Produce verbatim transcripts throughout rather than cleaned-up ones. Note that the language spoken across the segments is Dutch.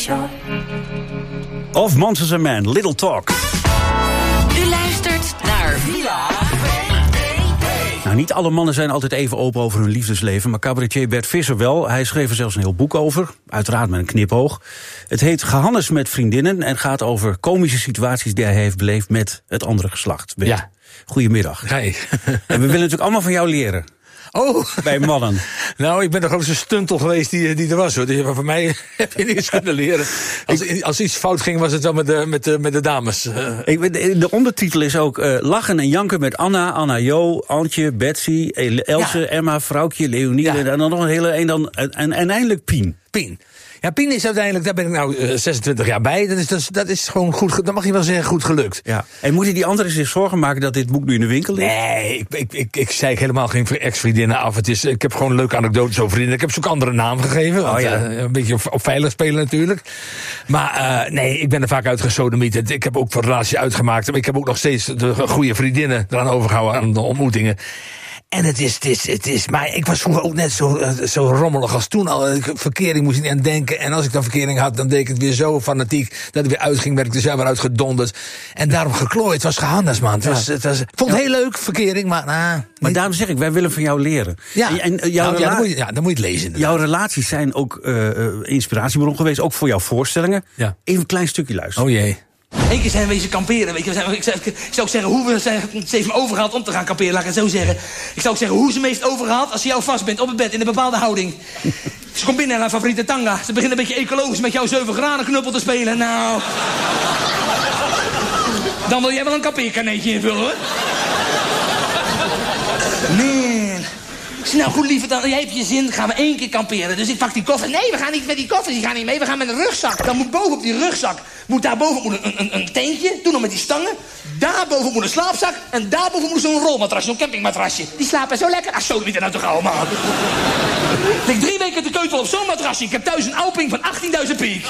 shore. Of Monsters and Men, Little Talk. U luistert naar Villa. Nou, niet alle mannen zijn altijd even open over hun liefdesleven, maar cabaretier Bert Visser wel. Hij schreef er zelfs een heel boek over, uiteraard met een knipoog. Het heet Gehannes met vriendinnen en gaat over komische situaties die hij heeft beleefd met het andere geslacht. Bert. Ja. Goedemiddag. Hey. En we willen natuurlijk allemaal van jou leren. Oh. Bij mannen. Nou, ik ben de grootste stuntel geweest die, die er was, hoor. Dus van mij heb je niets kunnen leren. Als, als iets fout ging, was het wel met de, met de, met de dames. Ik, de ondertitel is ook uh, Lachen en janken met Anna, Anna Jo, Antje, Betsy, Else, ja. Emma, Vrouwtje, Leonie. Ja. En dan nog een hele en dan en, en eindelijk Pien. Pien. Ja, Pien is uiteindelijk, daar ben ik nou uh, zesentwintig jaar bij. Dat is, dat, is, dat is gewoon goed, dat mag je wel zeggen, goed gelukt. Ja. En moet je die anderen zich zorgen maken dat dit boek nu in de winkel ligt? Nee, ik, ik, ik, ik zei helemaal geen ex-vriendinnen af. Het is, ik heb gewoon leuke anekdotes over vrienden. Ik heb ze ook andere naam gegeven. Want, oh, ja. uh, een beetje op, op veilig spelen natuurlijk. Maar uh, nee, ik ben er vaak uitgesodemieterd. Ik heb ook voor relatie uitgemaakt. Maar ik heb ook nog steeds de goede vriendinnen eraan overgehouden aan de ontmoetingen. En het is, het is, het is, maar ik was vroeger ook net zo, uh, zo rommelig als toen al. Verkering moest ik niet aan denken. En als ik dan verkering had, dan deed ik het weer zo fanatiek dat het weer uitging, werd ik er zelf weer uitgedonderd. En daarom geklooid. Het was gehannes, man. Het was, het was, ik vond het heel leuk, verkering, maar nah, Maar niet. Daarom zeg ik, wij willen van jou leren. Ja, en, en, jouw nou, rela- ja, dan moet je, ja, dan moet je het lezen. Inderdaad. Jouw relaties zijn ook uh, inspiratiebron geweest, ook voor jouw voorstellingen. Ja. Even een klein stukje luisteren. Oh jee. Eén keer zijn we wezen kamperen, weet je. Ik zou, ik zou ook zeggen hoe we zijn, ze heeft me overgehaald om te gaan kamperen, laat ik het zo zeggen. Ik zou ook zeggen hoe ze me heeft overgehaald als ze jou vast bent op het bed in een bepaalde houding. Ze komt binnen in haar favoriete tanga. Ze begint een beetje ecologisch met jouw zeven graden knuppel te spelen. Nou... Dan wil jij wel een kampeerkaneetje invullen, hoor. Man. Ik zeg, nou goed lieverd, dan, jij hebt je zin, gaan we één keer kamperen. Dus ik pak die koffer. Nee, we gaan niet met die koffers, die gaan niet mee. We gaan met een rugzak. Dan moet boven op die rugzak, moet daarboven moet een, een, een tentje. Toen nog met die stangen. Daarboven moet een slaapzak. En daarboven moet zo'n rolmatrasje, zo'n campingmatrasje. Die slapen zo lekker. Ah, zo niet er nou toch al, man. Ik drie weken te keutel op zo'n matrasje. Ik heb thuis een Alping van achttienduizend piek.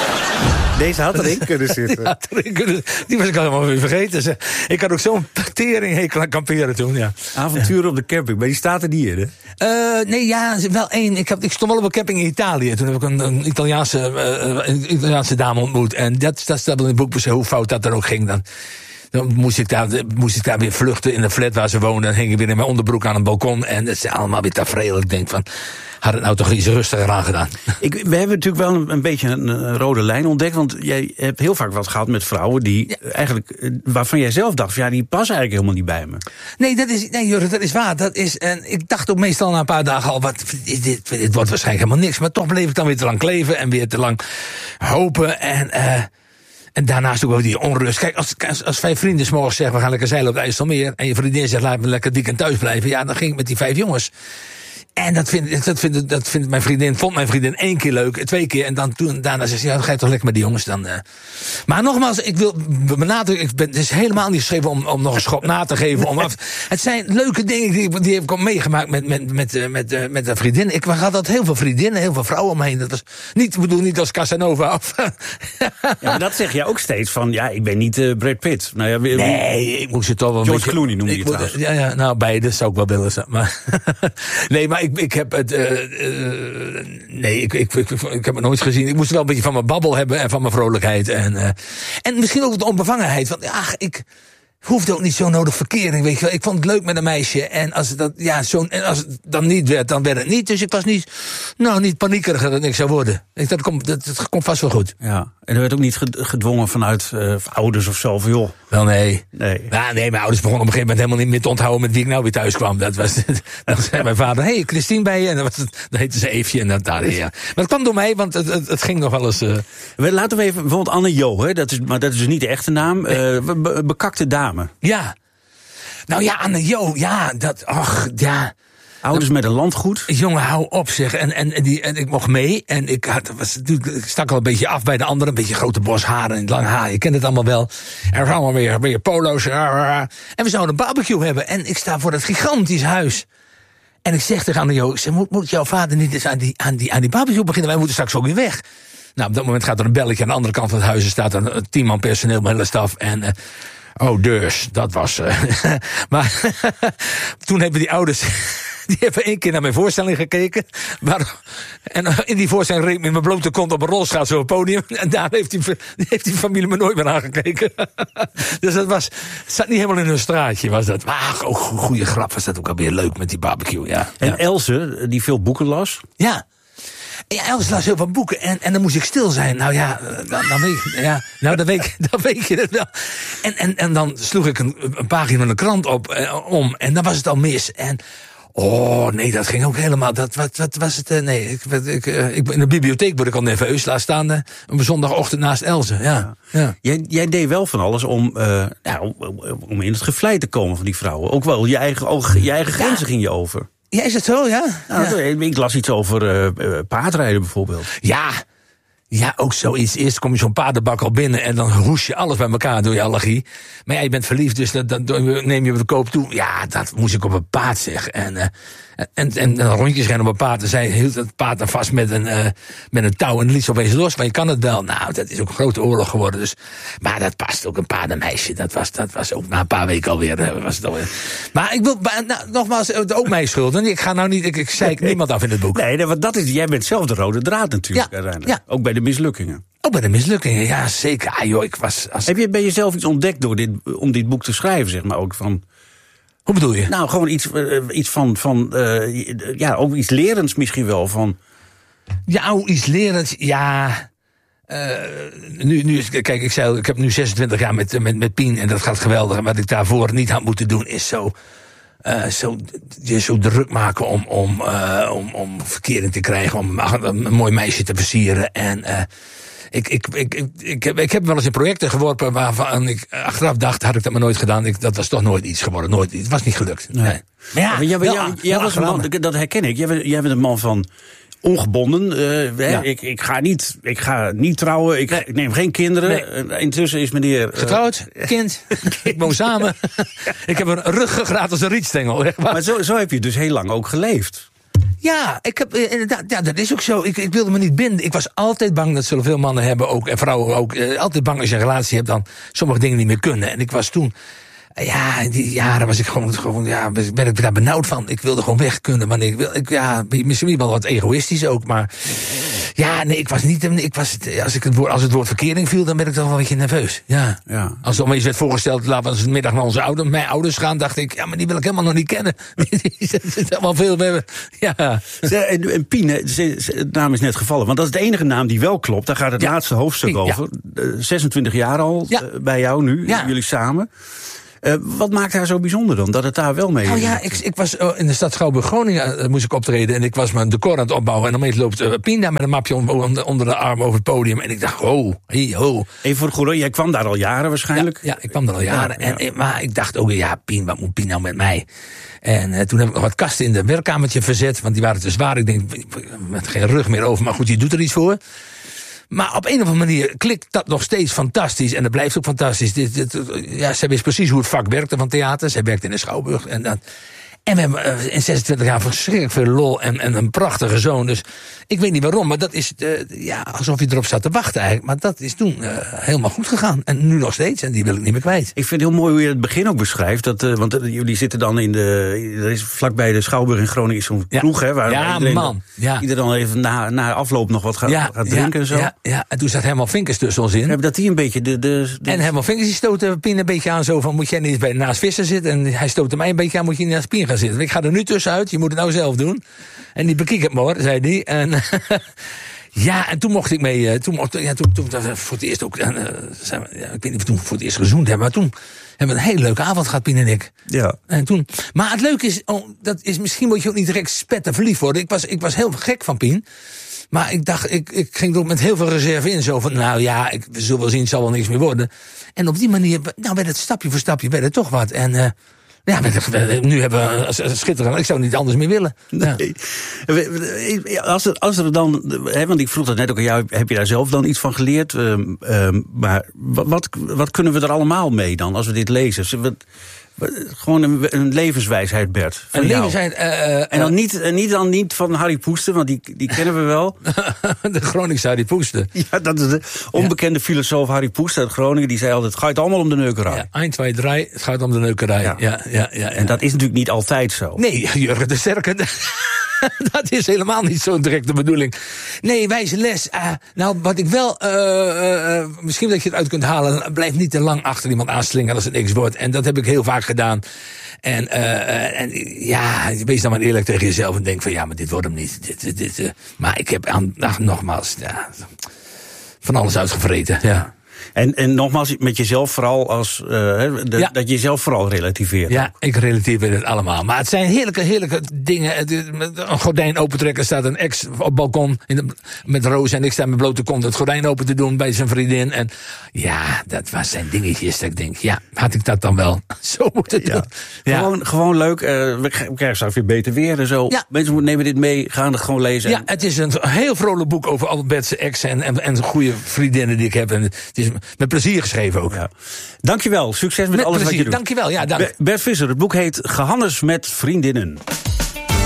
Deze had erin kunnen zitten. Ja, erin, die was ik helemaal weer vergeten. Ik had ook zo'n teringhekel aan kamperen toen, ja. Avonturen op de camping, maar die staat er niet in, hè? Uh, nee, ja, wel één. Ik, heb, ik stond wel op een camping in Italië. Toen heb ik een, een, Italiaanse, uh, een Italiaanse dame ontmoet. En dat, dat staat in het boek, hoe fout dat er ook ging dan. Dan moest ik, daar, moest ik daar weer vluchten in de flat waar ze woonden. En hing ik weer in mijn onderbroek aan een balkon. En dat is allemaal weer tafereel. Ik denk van, had het nou toch iets rustiger aan gedaan. Ik, we hebben natuurlijk wel een, een beetje een, een rode lijn ontdekt. Want jij hebt heel vaak wat gehad met vrouwen die ja. eigenlijk, waarvan jij zelf dacht, ja, die passen eigenlijk helemaal niet bij me. Nee, dat is, nee, Jurre, dat is waar. Dat is, en ik dacht ook meestal na een paar dagen al, wat, dit, dit, dit wordt waarschijnlijk helemaal niks. Maar toch bleef ik dan weer te lang kleven en weer te lang hopen. En, uh, En daarnaast ook wel die onrust. Kijk, als, als, als vijf vrienden 's morgens zeggen, we gaan lekker zeilen op de IJsselmeer. En je vriendin zegt, laat me lekker het weekend thuis blijven. Ja, dan ging ik met die vijf jongens. En dat vindt, dat vindt, dat vindt mijn vriendin, vond mijn vriendin één keer leuk, twee keer. En dan toen, daarna zei ze, ja, dan ga je toch lekker met die jongens dan. Uh. Maar nogmaals, ik wil benadrukken, ik ben, het is helemaal niet geschreven om, om nog een schop na te geven. Om af, het zijn leuke dingen, die, die heb ik al meegemaakt met, met, met, met, met, met een vriendin. Ik had altijd heel veel vriendinnen, heel veel vrouwen om me heen. Dat was niet, ik bedoel, niet als Casanova. Of, ja, maar dat zeg je ook steeds, van, ja, ik ben niet uh, Brad Pitt. Nou ja, weer, nee, ik moest het toch wel George een beetje... Clooney noemde je het trouwens. Ja, ja, nou, beide zou ik wel willen. Maar nee, maar ik, ik heb het... Uh, uh, nee, ik, ik, ik, ik heb het nooit gezien. Ik moest wel een beetje van mijn babbel hebben en van mijn vrolijkheid. En, uh, en misschien ook de onbevangenheid. Want ja, ik hoefde ook niet zo nodig verkering. Weet je wel. Ik vond het leuk met een meisje. En als het, dat, ja, zo, en als het dan niet werd, dan werd het niet. Dus ik was niet, nou, niet paniekeriger dat ik zou worden. Ik, dat, komt, dat, dat komt vast wel goed. Ja, en er werd ook niet gedwongen vanuit uh, ouders of zo. Van, joh. Wel, nee. Nee. Nou, nee, mijn ouders begonnen op een gegeven moment helemaal niet meer te onthouden met wie ik nou weer thuis kwam. Dat was, dan zei mijn vader, hé, hey, Christine bij je? En dan, was het, dan heette ze Eefje. En dat, daar, ja. Maar dat kwam door mij, want het, het, het ging nog wel eens... Uh... Laten we even, bijvoorbeeld Anne Jo, hè, dat is, maar dat is dus niet de echte naam. Nee. Uh, be, bekakte dame. Ja. Nou ja, Anne Jo, ja, dat, ach, ja... Ouders met een landgoed. Jongen, hou op zeg. En, en, en, die, en ik mocht mee. En ik, had, was, ik stak al een beetje af bij de anderen. Een beetje grote bos haren en lang haar. Je kent het allemaal wel. Er waren allemaal weer, weer polo's. En we zouden een barbecue hebben. En ik sta voor dat gigantisch huis. En ik zeg tegen Anne Jo, ik zeg, moet, moet jouw vader niet eens aan die, aan, die, aan die barbecue beginnen? Wij moeten straks ook weer weg. Nou, op dat moment gaat er een belletje. Aan de andere kant van het huis er staat er een tien man personeel met hele staf. En... Uh, Oh, dus, dat was... Uh, maar toen hebben die ouders... die hebben één keer naar mijn voorstelling gekeken. Maar, en in die voorstelling reed ik met mijn blote kont op een rolschaats op het podium. En daar heeft die, heeft die familie me nooit meer aangekeken. Dus dat was, het zat niet helemaal in hun straatje, was dat. Maar ook oh, goede grap was dat ook alweer leuk met die barbecue, ja. En ja. Else, die veel boeken las. Ja. Ja, Els las heel veel boeken en, en dan moest ik stil zijn. Nou ja, dan, dan, weet, je, ja, nou, dan, weet, dan weet je het wel. En, en, en dan sloeg ik een, een pagina van de krant op, eh, om en dan was het al mis. En oh nee, dat ging ook helemaal. Dat, wat, wat was het? Uh, nee, ik, ik, uh, ik, in de bibliotheek word ik al nerveus. Laat staan uh, op een zondagochtend naast Else. Ja, ja. Ja. Jij, jij deed wel van alles om, uh, ja, om, om in het gevlei te komen van die vrouwen. Ook wel je eigen, ook, je eigen grenzen ja. ging je over. Ja, is het zo, ja? Nou, ja. Ik las iets over uh, paardrijden bijvoorbeeld. Ja, ja, ook zoiets. Eerst kom je zo'n paardenbak al binnen en dan roes je alles bij elkaar door je allergie. Maar ja, je bent verliefd, dus dat, dat neem je op de koop toe. Ja, dat moest ik op een paard zeggen. En, uh, en, en, en rondjes rennen op een paard. En zij hield het paard dan vast met een, uh, met een touw en liet zo opeens los. Maar je kan het wel. Nou, dat is ook een grote oorlog geworden. Dus. Maar dat past ook een paardenmeisje. Dat was, dat was ook na een paar weken alweer. Uh, was het alweer. Maar ik wil, nou, nogmaals, ook mijn schuld. En ik ga nou niet, ik, ik zeik niemand af in het boek. Nee, want dat is, jij bent zelf de rode draad natuurlijk. Ja, uiteindelijk. Ja. Ook bij de mislukkingen. Ook bij de mislukkingen, ja, zeker. Ah, joh, ik was, als... Heb je bij jezelf iets ontdekt door dit, om dit boek te schrijven, zeg maar, ook van... Hoe bedoel je? Nou, gewoon iets, uh, iets van, van uh, ja, ook iets lerends misschien wel, van... Ja, oh, iets lerends, ja... Uh, nu, nu, kijk, ik zei, ik heb nu zesentwintig jaar met, met, met Pien en dat gaat geweldig. En wat ik daarvoor niet had moeten doen, is zo... Uh, zo, je zo druk maken om, om, uh, om, om verkering te krijgen, om een, een mooi meisje te versieren. En uh, ik, ik, ik, ik, ik, heb, ik heb wel eens in projecten geworpen waarvan ik achteraf dacht, had ik dat maar nooit gedaan. Ik, dat was toch nooit iets geworden. Nooit, het was niet gelukt. Nee. Nee. Maar ja, ja, wel, jij, jij was een man, dat herken ik. Jij bent, jij bent een man van... ongebonden. Uh, ja. ik, ik, ga niet, ik ga niet trouwen. Ik, nee. ik neem geen kinderen. Nee. Intussen is meneer... Uh, Getrouwd, kind. Ik woon samen. Ik heb een ruggengraat als een rietstengel. Maar zo, zo heb je dus heel lang ook geleefd. Ja, ik heb, inderdaad, ja, dat is ook zo. Ik, ik wilde me niet binden. Ik was altijd bang, dat zullen veel mannen hebben ook, en vrouwen ook. Uh, altijd bang als je een relatie hebt, dan sommige dingen niet meer kunnen. En ik was toen... Ja, in die jaren was ik gewoon, gewoon ja, ben ik daar benauwd van. Ik wilde gewoon weg kunnen, maar ik wil, ik, ja, misschien wel wat egoïstisch ook, maar ja, nee, ik was niet, ik was, als ik het woord, als het woord verkering viel, dan ben ik toch wel een beetje nerveus. Ja. ja. Als er opeens werd voorgesteld, laten we middag naar onze ouders, mijn ouders gaan, dacht ik, ja, maar die wil ik helemaal nog niet kennen. Er zit helemaal veel bij. Ja. En, en Pien, de naam is net gevallen, want dat is de enige naam die wel klopt. Daar gaat het ja. laatste hoofdstuk Pien, over. Ja. zesentwintig jaar al ja. bij jou nu, ja. jullie samen. Uh, wat maakt haar zo bijzonder dan, dat het daar wel mee is? Nou ja, ik, ik was uh, in de stad Schouwburg-Groningen, uh, moest ik optreden... en ik was mijn decor aan het opbouwen... en opeens loopt uh, Pien daar met een mapje onder, onder de arm over het podium... en ik dacht, oh, hey, ho. Even voor het goede, jij kwam daar al jaren waarschijnlijk? Ja, ja ik kwam daar al jaren. Ja, ja. En, maar ik dacht ook, ja, Pien, wat moet Pien nou met mij? En uh, toen heb ik nog wat kasten in de werkkamertje verzet... want die waren te zwaar. Ik denk, met geen rug meer over, maar goed, die doet er iets voor... Maar op een of andere manier klikt dat nog steeds fantastisch. En dat blijft ook fantastisch. Dit, dit, ja, zij wist precies hoe het vak werkte van theater. Zij werkte in de Schouwburg. En, dat, en we hebben uh, in zesentwintig jaar verschrikkelijk veel lol. En, en een prachtige zoon. Dus ik weet niet waarom. Maar dat is uh, ja, alsof je erop zat te wachten eigenlijk. Maar dat is toen uh, helemaal goed gegaan. En nu nog steeds. En die wil ik niet meer kwijt. Ik vind het heel mooi hoe je het begin ook beschrijft. Dat, uh, want uh, jullie zitten dan in de... Er is vlakbij de Schouwburg in Groningen zo'n ja. kroeg. Hè, waar ja, iedereen, man. Ja. Iedereen dan even na, na afloop nog wat gaat, ja, gaat drinken ja, en zo. Ja, ja, en toen zat Herman Vinkers tussen ons in. Hebben dat die een beetje de... de, de... En Herman Vinkers die stootte Pien een beetje aan zo van... moet jij niet bij naast Visser zitten? En hij stootte mij een beetje aan, moet je niet naast Pien gaan zitten? Ik ga er nu tussenuit, je moet het nou zelf doen. En die bekijk het maar, zei hij. En... Ja, en toen mocht ik mee, uh, toen, mocht, ja, toen, toen uh, voor het eerst ook, uh, zijn we, ja, ik weet niet of we toen voor het eerst gezoend hebben, maar toen hebben we een hele leuke avond gehad, Pien en ik. Ja. En toen, maar het leuke is, oh, dat is, misschien moet je ook niet direct spetten verliefd worden. Ik was, ik was heel gek van Pien. Maar ik dacht, ik, ik ging er ook met heel veel reserve in, zo van, nou ja, ik, we zullen wel zien, het zal wel niks meer worden. En op die manier, nou werd het stapje voor stapje, werd het toch wat. En, uh, ja, nu hebben we een schitterend. Ik zou niet anders meer willen. Ja. Nee. Als, er, als er dan, hè, want ik vroeg dat net ook aan jou, heb je daar zelf dan iets van geleerd? Um, um, maar wat, wat kunnen we er allemaal mee dan, als we dit lezen? Wat, Gewoon een, een levenswijsheid, Bert. Van Een jou. levenswijsheid. Uh, uh, En dan niet, en niet, dan niet van Harry Poester, want die, die kennen we wel. de Groningse Harry Poester. Ja, dat is de onbekende ja. filosoof Harry Poester uit Groningen. Die zei altijd, het gaat allemaal om de neukerij. Ja, één, twee, drie, het gaat om de neukerij. Ja. Ja, ja, ja, ja. En dat is natuurlijk niet altijd zo. Nee, Jurgen de Sterke... dat is helemaal niet zo'n directe bedoeling. Nee, wijze les. Uh, nou, wat ik wel... Uh, uh, misschien dat je het uit kunt halen... blijf niet te lang achter iemand aanslingeren als het niks wordt. En dat heb ik heel vaak gedaan. En, uh, en ja, wees dan maar eerlijk tegen jezelf... en denk van, ja, maar dit wordt hem niet. Dit, dit, dit, uh, maar ik heb aan, ach, nogmaals... Ja, van alles uitgevreten, ja. En, en nogmaals, met jezelf vooral als... Uh, de, ja. Dat je jezelf vooral relativeert. Ja, ik relativeer het allemaal. Maar het zijn heerlijke, heerlijke dingen. Een gordijn opentrekken, staat een ex op het balkon... In de, met Roos en ik sta met blote kont het gordijn open te doen bij zijn vriendin. En ja, dat was zijn dingetjes. Dat ik denk, ja, had ik dat dan wel zo moeten doen. Ja. Ja. Gewoon, gewoon leuk. Uh, we krijgen straks weer beter weer en zo. Ja. Mensen nemen dit mee, gaan het gewoon lezen. Ja, het is een heel vrolijk boek over Albert's ex en, en, en goede vriendinnen die ik heb. En het is met plezier geschreven ook. Ja. Dankjewel. Succes met, met alles plezier. Wat je doet. Dankjewel. Ja, dank. Bert Visser, het boek heet Gehannes met vriendinnen.